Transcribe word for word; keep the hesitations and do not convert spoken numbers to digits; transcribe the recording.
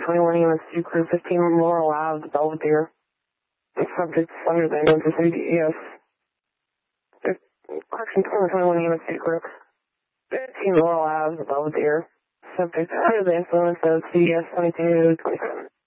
twenty-one E M S two Crew fifteen Laurel Ave, Belvedere. Subject under the influence of C D E S. Correction, twenty-one E M S two Crew fifteen Laurel Ave, Belvedere. Subject under the influence of C D S twenty-two twenty-seven.